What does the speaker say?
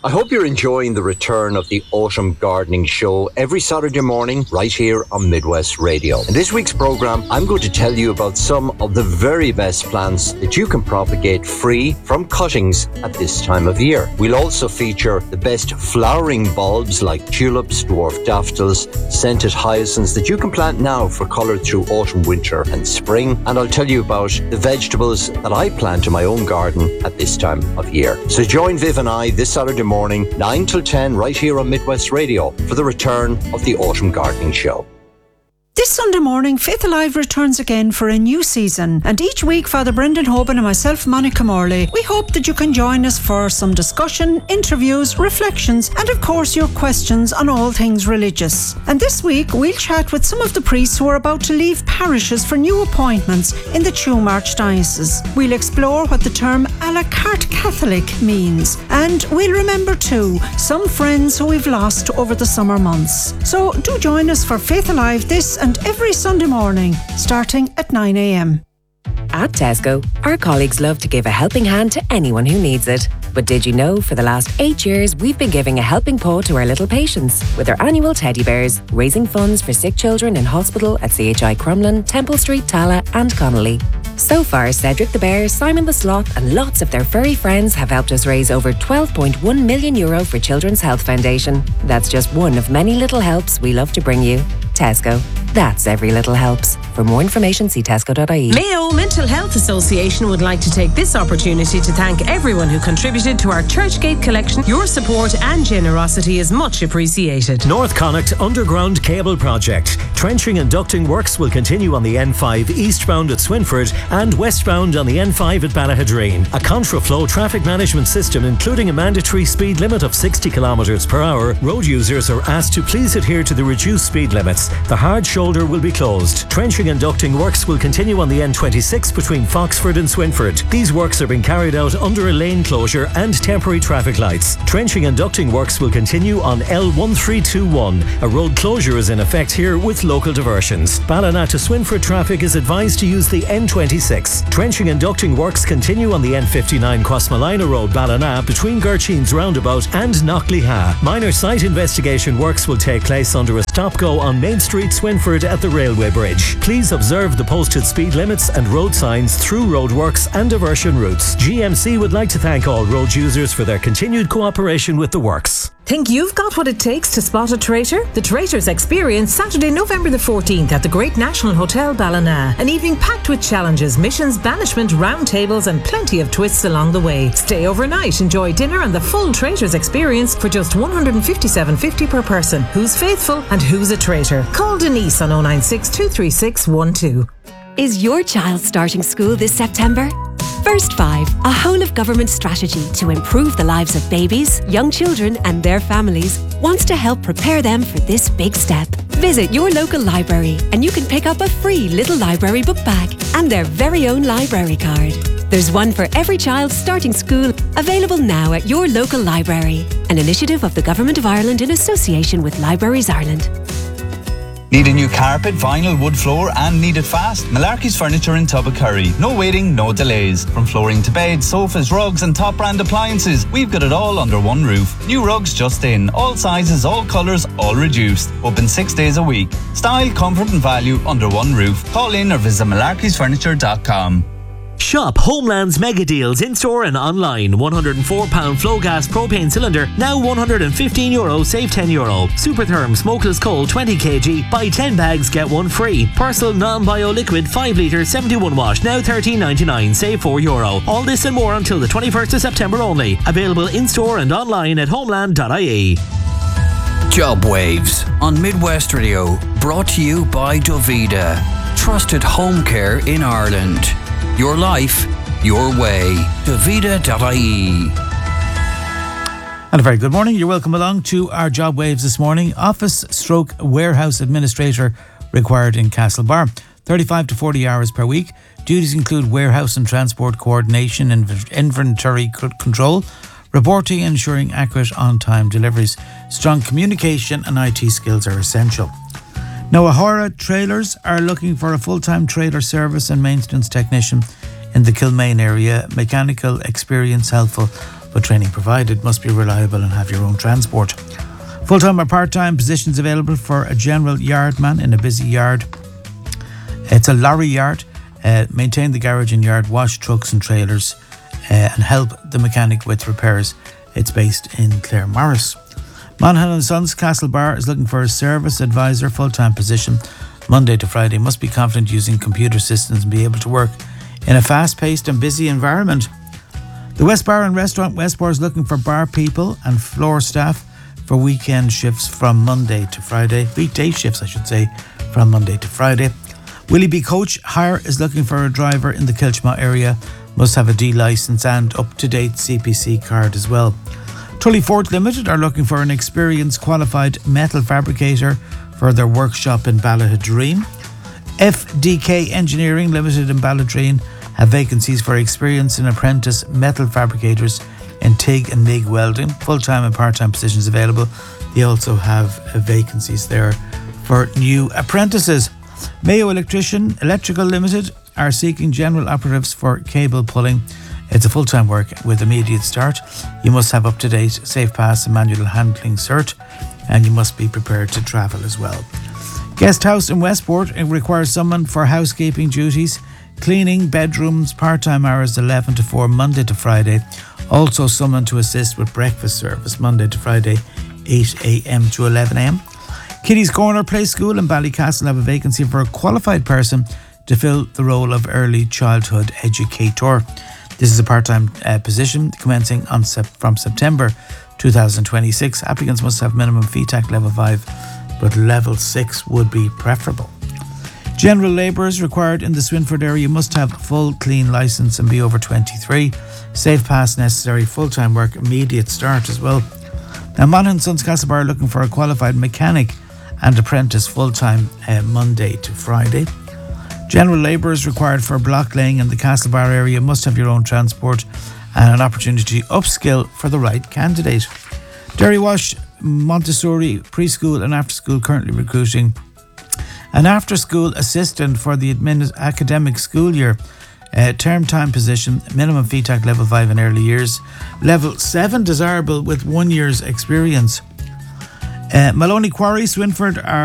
I hope you're enjoying the return of the Autumn Gardening Show every Saturday morning right here on Midwest Radio. In this week's programme, I'm going to tell you about some of the very best plants that you can propagate free from cuttings at this time of year. We'll also feature the best flowering bulbs like tulips, dwarf daffodils, scented hyacinths that you can plant now for colour through autumn, winter and spring. And I'll tell you about the vegetables that I plant in my own garden at this time of year. So join Viv and I this Saturday morning, 9 till 10, right here on Midwest Radio for the return of the Autumn Gardening Show. This Sunday morning, Faith Alive returns again for a new season, and each week Father Brendan Hoban and myself, Monica Morley, we hope that you can join us for some discussion, interviews, reflections and of course your questions on all things religious. And this week we'll chat with some of the priests who are about to leave parishes for new appointments in the Tuam Archdiocese. We'll explore what the term a la carte Catholic means, and we'll remember too some friends who we've lost over the summer months. So do join us for Faith Alive this and every Sunday morning, starting at 9 a.m. At Tesco, our colleagues love to give a helping hand to anyone who needs it. But did you know for the last 8 years we've been giving a helping paw to our little patients with our annual teddy bears, raising funds for sick children in hospital at CHI Crumlin, Temple Street, Tala and Connolly. So far, Cedric the Bear, Simon the Sloth and lots of their furry friends have helped us raise over €12.1 million for Children's Health Foundation. That's just one of many little helps we love to bring you. Tesco. That's every little helps. For more information, see tesco.ie. Mayo Mental Health Association would like to take this opportunity to thank everyone who contributed to our Churchgate collection. Your support and generosity is much appreciated. North Connacht Underground Cable Project. Trenching and ducting works will continue on the N5 eastbound at Swinford and westbound on the N5 at Ballahadreen. A contraflow traffic management system, including a mandatory speed limit of 60 km per hour. Road users are asked to please adhere to the reduced speed limits. The hard shoulder will be closed. Trenching and ducting works will continue on the N26 between Foxford and Swinford. These works are being carried out under a lane closure and temporary traffic lights. Trenching and ducting works will continue on L1321. A road closure is in effect here with local diversions. Ballina to Swinford traffic is advised to use the N26. Trenching and ducting works continue on the N59 Crossmalina Road, Ballina, between Gerchines Roundabout and Knockleha. Minor site investigation works will take place under a stop-go on Main Street, Swinford at the railway bridge. Please observe the posted speed limits and road signs through roadworks and diversion routes. GMC would like to thank all road users for their continued cooperation with the works. Think you've got what it takes to spot a traitor? The Traitors Experience, Saturday, November the 14th at the Great National Hotel Ballina. An evening packed with challenges, missions, banishment, round tables and plenty of twists along the way. Stay overnight, enjoy dinner and the full Traitors Experience for just $157.50 per person. Who's faithful and who's a traitor? Call Denise on 096 236 12. Is your child starting school this September? First 5, a whole-of-government strategy to improve the lives of babies, young children and their families, wants to help prepare them for this big step. Visit your local library and you can pick up a free Little Library book bag and their very own library card. There's one for every child starting school, available now at your local library. An initiative of the Government of Ireland in association with Libraries Ireland. Need a new carpet, vinyl, wood floor and need it fast? Malarkey's Furniture in Tubbacurry. No waiting, no delays. From flooring to beds, sofas, rugs and top brand appliances, we've got it all under one roof. New rugs just in. All sizes, all colours, all reduced. Open 6 days a week. Style, comfort and value under one roof. Call in or visit malarkeysfurniture.com. Shop Homeland's mega deals in store and online. £104 flow gas propane cylinder, now €115, save €10. Supertherm smokeless coal 20 kg, buy 10 bags get one free. Persil non-bio liquid 5 litre 71 watt, now $13.99, save €4. All this and more until the 21st of September only. Available in store and online at homeland.ie. Job Waves on Midwest Radio, brought to you by Dovida, trusted home care in Ireland. Your life, your way. Dovida.ie. And a very good morning. You're welcome along to our Job Waves this morning. Office/warehouse administrator required in Castlebar. 35 to 40 hours per week. Duties include warehouse and transport coordination and inventory control, reporting and ensuring accurate on-time deliveries. Strong communication and IT skills are essential. Now, Ahora Trailers are looking for a full-time trailer service and maintenance technician in the Kilmaine area. Mechanical experience helpful. but training provided. Must be reliable and have your own transport. Full-time or part-time positions available for a general yardman in a busy yard. It's a lorry yard. Maintain the garage and yard, wash trucks and trailers, and help the mechanic with repairs. It's based in Claremorris. Monaghan & Sons Castlebar is looking for a service advisor, full-time position, Monday to Friday. Must be confident using computer systems and be able to work in a fast-paced and busy environment. The West Bar and Restaurant Westport is looking for bar people and floor staff for weekend shifts from Monday to Friday. Weekday shifts, I should say, from Monday to Friday. Willie B Coach Hire is looking for a driver in the Kilchma area. Must have a D licence and up-to-date CPC card as well. Tully Fort Limited are looking for an experienced qualified metal fabricator for their workshop in Ballahadreen. FDK Engineering Limited in Ballahadreen have vacancies for experienced and apprentice metal fabricators in TIG and MIG welding. Full-time and part-time positions available. They also have vacancies there for new apprentices. Mayo Electrical Limited are seeking general operatives for cable pulling. It's a full-time work with immediate start. You must have up-to-date Safe Pass and manual handling cert, and you must be prepared to travel as well. Guest House in Westport, it requires someone for housekeeping duties, cleaning, bedrooms, part-time hours 11 to 4, Monday to Friday. Also someone to assist with breakfast service, Monday to Friday, 8 a.m. to 11 a.m. Kitty's Corner Play School in Ballycastle have a vacancy for a qualified person to fill the role of early childhood educator. This is a part-time position commencing from September 2026. Applicants must have minimum FETAC level 5, but level 6 would be preferable. General labourers required in the Swinford area must have full clean licence and be over 23. Safe Pass necessary, full-time work, immediate start as well. Now, Monaghan Sons Castlebar are looking for a qualified mechanic and apprentice full-time Monday to Friday. General labourers required for block laying in the Castlebar area must have your own transport and an opportunity to upskill for the right candidate. Derry Wash Montessori Preschool and After School currently recruiting an after-school assistant for the academic school year. Term time position, minimum FETAC level 5 in early years. Level 7 desirable with 1 year's experience. Maloney Quarry, Swinford are